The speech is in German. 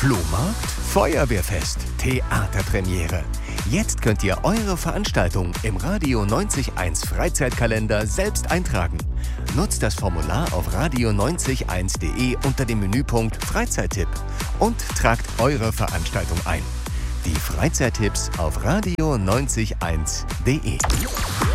Flohmarkt, Feuerwehrfest, Theaterpremiere. Jetzt könnt ihr eure Veranstaltung im Radio 90.1 Freizeitkalender selbst eintragen. Nutzt das Formular auf radio901.de unter dem Menüpunkt Freizeittipp und tragt eure Veranstaltung ein. Die Freizeittipps auf radio901.de.